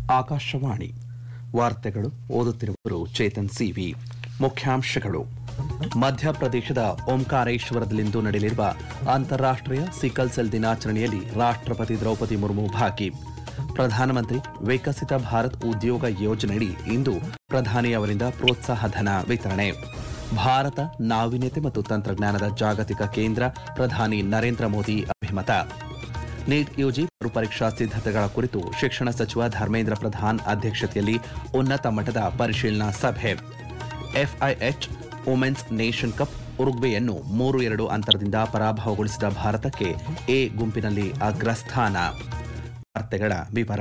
ಆಕಾಶವಾಣಿ ವಾರ್ತೆಗಳು ಓದುತ್ತಿರುವವರು ಚೇತನ್ ಸಿವಿ. ಮುಖ್ಯಾಂಶಗಳು: ಮಧ್ಯಪ್ರದೇಶದ ಓಂಕಾರೇಶ್ವರದಲ್ಲಿಂದು ನಡೆಯಲಿರುವ ಅಂತಾರಾಷ್ಟ್ರೀಯ ಸಿಕಲ್ ಸೆಲ್ ದಿನಾಚರಣೆಯಲ್ಲಿ ರಾಷ್ಟ್ರಪತಿ ದ್ರೌಪದಿ ಮುರ್ಮು ಭಾಗಿ. ಪ್ರಧಾನಮಂತ್ರಿ ವಿಕಸಿತ ಭಾರತ್ ಉದ್ಯೋಗ ಯೋಜನೆಯಡಿ ಇಂದು ಪ್ರಧಾನಿ ಅವರಿಂದ ಪ್ರೋತ್ಸಾಹ ಧನ ವಿತರಣೆ. ಭಾರತ ನಾವೀನ್ಯತೆ ಮತ್ತು ತಂತ್ರಜ್ಞಾನದ ಜಾಗತಿಕ ಕೇಂದ್ರ, ಪ್ರಧಾನಿ ನರೇಂದ್ರ ಮೋದಿ ಅಭಿಮತ. ನೀಟ್ ಯುಜಿ ಮರುಪರೀಕ್ಷಾ ಸಿದ್ಧತೆಗಳ ಕುರಿತು ಶಿಕ್ಷಣ ಸಚಿವ ಧರ್ಮೇಂದ್ರ ಪ್ರಧಾನ್ ಅಧ್ಯಕ್ಷತೆಯಲ್ಲಿ ಉನ್ನತ ಮಟ್ಟದ ಪರಿಶೀಲನಾ ಸಭೆ. ಎಫ್ಐಎಚ್ ವುಮೆನ್ಸ್ ನೇಷನ್ ಕಪ್ ಉರುಗ್ವೆಯನ್ನು 3-2 ಅಂತರದಿಂದ ಪರಾಭವಗೊಳಿಸಿದ ಭಾರತಕ್ಕೆ ಎ ಗುಂಪಿನಲ್ಲಿ ಅಗ್ರಸ್ಥಾನ. ವಾರ್ತೆಗಳ ವಿವರ.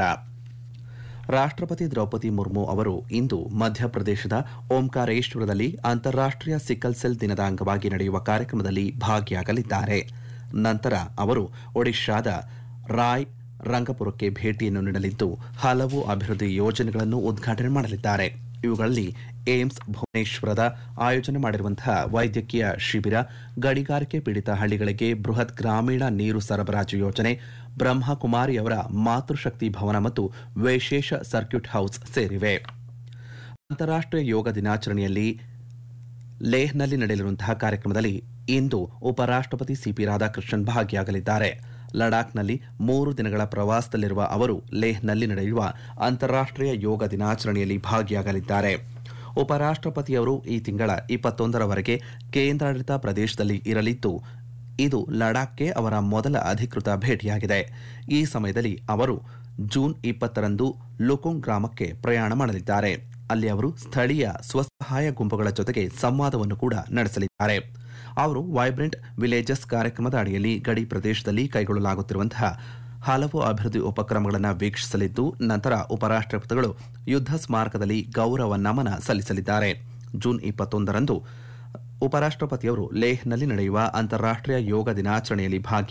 ರಾಷ್ಟ್ರಪತಿ ದ್ರೌಪದಿ ಮುರ್ಮು ಅವರು ಇಂದು ಮಧ್ಯಪ್ರದೇಶದ ಓಂಕಾರೇಶ್ವರದಲ್ಲಿ ಅಂತಾರಾಷ್ಟ್ರೀಯ ಸಿಕಲ್ ಸೆಲ್ ದಿನದ ಅಂಗವಾಗಿ ನಡೆಯುವ ಕಾರ್ಯಕ್ರಮದಲ್ಲಿ ಭಾಗಿಯಾಗಲಿದ್ದಾರೆ. ನಂತರ ಅವರು ಒಡಿಶಾದ ರಾಯ್ ರಂಗಪುರಕ್ಕೆ ಭೇಟಿಯನ್ನು ನೀಡಲಿದ್ದು ಹಲವು ಅಭಿವೃದ್ಧಿ ಯೋಜನೆಗಳನ್ನು ಉದ್ಘಾಟನೆ ಮಾಡಲಿದ್ದಾರೆ. ಇವುಗಳಲ್ಲಿ ಏಮ್ಸ್ ಭುವನೇಶ್ವರದ ಆಯೋಜನೆ ಮಾಡಿರುವಂತಹ ವೈದ್ಯಕೀಯ ಶಿಬಿರ, ಗಣಿಗಾರಿಕೆ ಪೀಡಿತ ಹಳ್ಳಿಗಳಿಗೆ ಬೃಹತ್ ಗ್ರಾಮೀಣ ನೀರು ಸರಬರಾಜು ಯೋಜನೆ, ಬ್ರಹ್ಮಕುಮಾರಿಯವರ ಮಾತೃಶಕ್ತಿ ಭವನ ಮತ್ತು ವಿಶೇಷ ಸರ್ಕ್ಯೂಟ್ ಹೌಸ್ ಸೇರಿವೆ. ಅಂತಾರಾಷ್ಟ್ರೀಯ ಯೋಗ ದಿನಾಚರಣೆಯಲ್ಲಿ ಲೇಹ್ನಲ್ಲಿ ನಡೆಯಲಿರುವಂತಹ ಕಾರ್ಯಕ್ರಮದಲ್ಲಿ ಇಂದು ಉಪರಾಷ್ಟ್ರಪತಿ ಸಿಪಿ ರಾಧಾಕೃಷ್ಣನ್ ಭಾಗಿಯಾಗಲಿದ್ದಾರೆ. ಲಡಾಖ್ನಲ್ಲಿ 3 ದಿನಗಳ ಪ್ರವಾಸದಲ್ಲಿರುವ ಅವರು ಲೇಹ್ನಲ್ಲಿ ನಡೆಯುವ ಅಂತಾರಾಷ್ಟ್ರೀಯ ಯೋಗ ದಿನಾಚರಣೆಯಲ್ಲಿ ಭಾಗಿಯಾಗಲಿದ್ದಾರೆ. ಉಪರಾಷ್ಟ್ರಪತಿಯವರು ಈ ತಿಂಗಳ 21ರವರೆಗೆ ಕೇಂದ್ರಾಡಳಿತ ಪ್ರದೇಶದಲ್ಲಿ ಇರಲಿದ್ದು, ಇದು ಲಡಾಖ್ಗೆ ಅವರ ಮೊದಲ ಅಧಿಕೃತ ಭೇಟಿಯಾಗಿದೆ. ಈ ಸಮಯದಲ್ಲಿ ಅವರು ಜೂನ್ 20ರಂದು ಲುಕುಂಗ್ ಗ್ರಾಮಕ್ಕೆ ಪ್ರಯಾಣ ಮಾಡಲಿದ್ದಾರೆ. ಅಲ್ಲಿ ಅವರು ಸ್ಥಳೀಯ ಸ್ವಸಹಾಯ ಗುಂಪುಗಳ ಜೊತೆಗೆ ಸಂವಾದವನ್ನು ಕೂಡ ನಡೆಸಲಿದ್ದಾರೆ. ಅವರು ವೈಬ್ರೆಂಟ್ ವಿಲೇಜಸ್ ಕಾರ್ಯಕ್ರಮದ ಅಡಿಯಲ್ಲಿ ಗಡಿ ಪ್ರದೇಶದಲ್ಲಿ ಕೈಗೊಳ್ಳಲಾಗುತ್ತಿರುವಂತಹ ಹಲವು ಅಭಿವೃದ್ಧಿ ಉಪಕ್ರಮಗಳನ್ನು ವೀಕ್ಷಿಸಲಿದ್ದು, ನಂತರ ಉಪರಾಷ್ಟ್ರಪತಿಗಳು ಯುದ್ಧ ಸ್ಮಾರಕದಲ್ಲಿ ಗೌರವ ನಮನ ಸಲ್ಲಿಸಲಿದ್ದಾರೆ. ಜೂನ್ 21ರಂದು ಉಪರಾಷ್ಟ್ರಪತಿಯವರು ಲೇಹ್ನಲ್ಲಿ ನಡೆಯುವ ಅಂತಾರಾಷ್ಟ್ರೀಯ ಯೋಗ ದಿನಾಚರಣೆಯಲ್ಲಿ ಭಾಗಿ